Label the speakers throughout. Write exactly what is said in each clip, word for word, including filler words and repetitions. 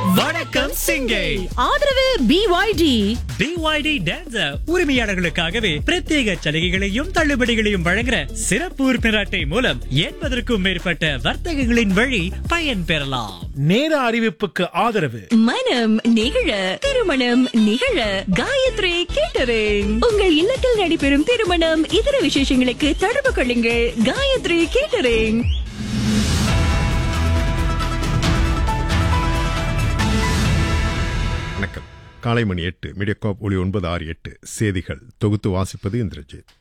Speaker 1: வணக்கம் சிங்கை.
Speaker 2: ஆதரவு B Y D.
Speaker 1: B Y D dancer உரிமையாளர்களுக்காகவே பிரத்யேக சலுகைகளையும் தள்ளுபடிகளையும் வழங்குற சிறப்பு உறுப்பினர் அட்டை மூலம் எண்பதற்கும் மேற்பட்ட வர்த்தகங்களின் வழி பயன் பெறலாம்.
Speaker 3: நேர அறிவிப்புக்கு ஆதரவு
Speaker 2: மனம் நிகழ திருமணம் நிகழ காயத்ரி கேட்டரிங். உங்கள் இல்லத்தில் நடைபெறும் திருமணம் இதர விசேஷங்களுக்கு தொடர்பு கொள்ளுங்கள். காயத்ரி கேட்டரிங்.
Speaker 4: வணக்கம். காலை மணி எட்டு மீடியாகாப் ஒளி ஒன்பது ஆறு எட்டு செய்திகள் தொகுத்து வாசிப்பது இந்திரஜித்.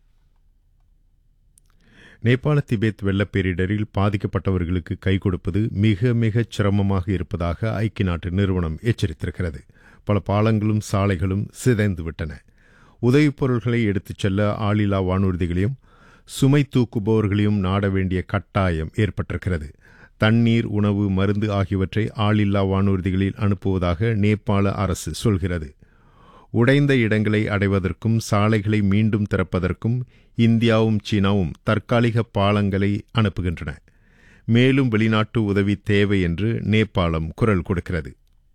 Speaker 4: நேபாள திபெத் வெள்ளப்பேரிடரில் பாதிக்கப்பட்டவர்களுக்கு கை கொடுப்பது மிக மிக சிரமமாக இருப்பதாக ஐக்கிய நாட்டு நிறுவனம் எச்சரித்திருக்கிறது. பல பாலங்களும் சாலைகளும் சிதைந்துவிட்டன. உதவிப் பொருட்களை எடுத்துச் செல்ல ஆளில்லா வானூர்திகளையும் சுமை தூக்குபவர்களையும் நாட வேண்டிய கட்டாயம் ஏற்பட்டிருக்கிறது. தண்ணீர், உணவு, மருந்து ஆகியவற்றை ஆளில்லா வானூர்திகளில் அனுப்புவதாக நேபாள அரசு சொல்கிறது. உடைந்த இடங்களை அடைவதற்கும் சாலைகளை மீண்டும் திறப்பதற்கும் இந்தியாவும் சீனாவும் தற்காலிக பாலங்களை அனுப்புகின்றன. மேலும் வெளிநாட்டு உதவி தேவை என்று நேபாளம் குரல் கொடுக்கிறது.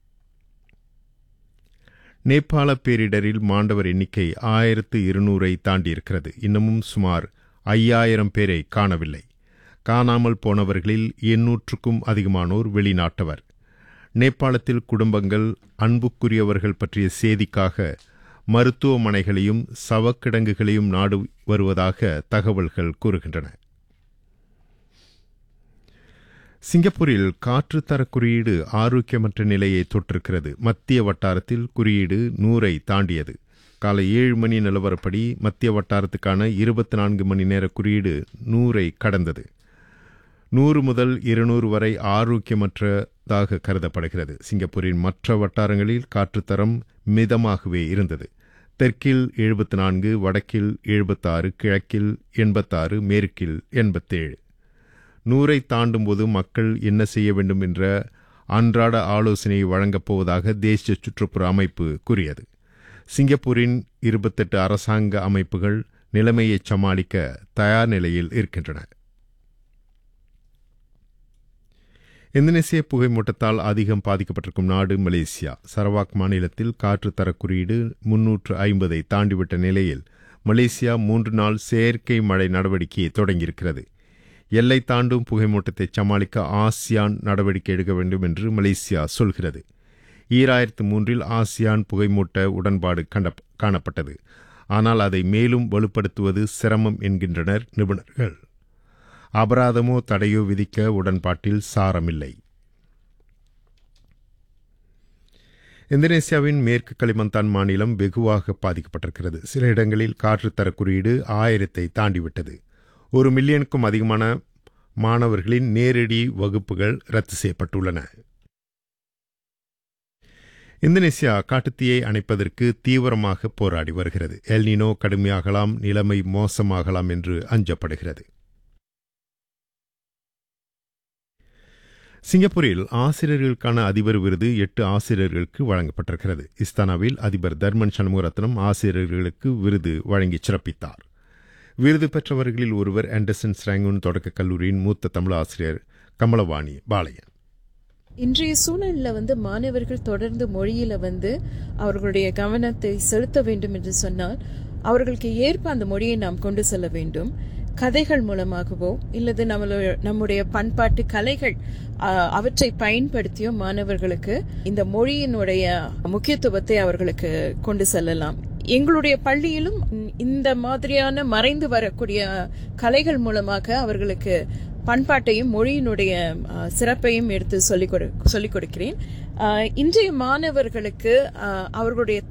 Speaker 4: நேபாள பேரிடரில் மாண்டவர் எண்ணிக்கை ஆயிரத்து இருநூறை தாண்டியிருக்கிறது. இன்னமும் சுமார் ஐயாயிரம் பேரை காணவில்லை. காணாமல் போனவர்களில் எண்ணூற்றுக்கும் அதிகமானோர் வெளிநாட்டவர். நேபாளத்தில் குடும்பங்கள் அன்புக்குரியவர்கள் பற்றிய செய்திக்காக மருத்துவமனைகளையும் சவக்கிடங்குகளையும் நாடு வருவதாக தகவல்கள் கூறுகின்றன. சிங்கப்பூரில் காற்றுத்தர குறியீடு ஆரோக்கியமற்ற நிலையை தொற்றிருக்கிறது. மத்திய வட்டாரத்தில் குறியீடு நூறை தாண்டியது. காலை ஏழு மணி நிலவரப்படி மத்திய வட்டாரத்துக்கான இருபத்தி நான்கு மணி நேர குறியீடு நூறை கடந்தது. நூறு முதல் இருநூறு வரை ஆரோக்கியமற்றதாக கருதப்படுகிறது. சிங்கப்பூரின் மற்ற வட்டாரங்களில் காற்றுத்தரம் மிதமாகவே இருந்தது. தெற்கில் எழுபத்தி நான்கு, வடக்கில் எழுபத்தாறு, கிழக்கில் எண்பத்தாறு, மேற்கில் எண்பத்தேழு. நூறை தாண்டும் போது மக்கள் என்ன செய்ய வேண்டும் என்ற அன்றாட ஆலோசனையை வழங்கப் போவதாக தேசிய சுற்றுப்புற அமைப்பு கூறியது. சிங்கப்பூரின் இருபத்தெட்டு அரசாங்க அமைப்புகள் நிலைமையை சமாளிக்க தயார் நிலையில் இருக்கின்றன. இந்தோனேசிய புகைமூட்டத்தால் அதிகம் பாதிக்கப்பட்டிருக்கும் நாடு மலேசியா. சரவாக் மாநிலத்தில் காற்றுத்தர குறியீடு முன்னூற்று ஐம்பதை தாண்டிவிட்ட நிலையில் மலேசியா மூன்று நாள் செயற்கை மழை நடவடிக்கையை தொடங்கியிருக்கிறது. எல்லை தாண்டும் புகைமூட்டத்தை சமாளிக்க ஆசியான் நடவடிக்கை எடுக்க வேண்டும் என்று மலேசியா சொல்கிறது. ஈராயிரத்து மூன்றில் ஆசியான் புகைமூட்ட உடன்பாடு காணப்பட்டது. ஆனால் அதை மேலும் வலுப்படுத்துவது சிரமம் என்கின்றனர் நிபுணர்கள். அபராதமோ தடையோ விதிக்க உடன்பாட்டில் சாரமில்லை. இந்தோனேசியாவின் மேற்கு களிமந்தான் மாநிலம் வெகுவாக பாதிக்கப்பட்டிருக்கிறது. சில இடங்களில் காற்றுத்தர குறியீடு ஆயிரத்தை தாண்டிவிட்டது. ஒரு மில்லியனுக்கும் அதிகமான மாணவர்களின் நேரடி வகுப்புகள் ரத்து செய்யப்பட்டுள்ளன. இந்தோனேசியா காட்டுத்தீயை அணைப்பதற்கு தீவிரமாக போராடி வருகிறது. எல்னினோ கடுமையாகலாம், நிலைமை மோசமாகலாம் என்று அஞ்சப்படுகிறது. சிங்கப்பூரில் ஆசிரியர்களுக்கான அதிபர் விருது எட்டு ஆசிரியர்களுக்கு வழங்கப்பட்டிருக்கிறது. இஸ்தானாவில் அதிபர் தர்மன் சண்முகரத்னம் ஆசிரியர்களுக்கு விருது வழங்கி சிறப்பித்தார். விருது பெற்றவர்களில் ஒருவர் ஆண்டர்சன் ஸ்ராங்கூன் தொடக்க கல்லூரியின் மூத்த தமிழ் ஆசிரியர் கமலவாணி பாளையன்.
Speaker 5: இன்றைய சூழலில் வந்து மாணவர்கள் தொடர்ந்து மொழியில வந்து அவர்களுடைய கவனத்தை செலுத்த வேண்டும் என்று சொன்னால் அவர்களுக்கு ஏற்ப அந்த மொழியை நாம் கொண்டு செல்ல வேண்டும். கதைகள் மூலமாகவோ இல்லது நம்மளுடைய நம்முடைய பண்பாட்டு கலைகள் அவற்றை பயன்படுத்தியோ மாணவர்களுக்கு இந்த மொழியினுடைய முக்கியத்துவத்தை அவர்களுக்கு கொண்டு செல்லலாம். எங்களுடைய பள்ளியிலும் இந்த மாதிரியான மறைந்து வரக்கூடிய கலைகள் மூலமாக அவர்களுக்கு பண்பாட்டையும் மொழியினுடைய சிறப்பையும் எடுத்து சொல்லிக் சொல்லிக் கொடுக்கிறேன். இன்றைய மாணவர்களுக்கு அவர்களுடைய